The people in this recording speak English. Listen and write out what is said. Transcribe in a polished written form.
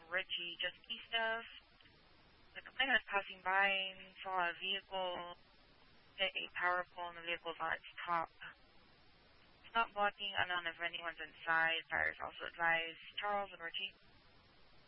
Richie, just east of. The complainant was passing by and saw a vehicle hit a power pole and the vehicle's on its top. Stop blocking, unknown if anyone's inside. Fire is also advised. Charles and Richie.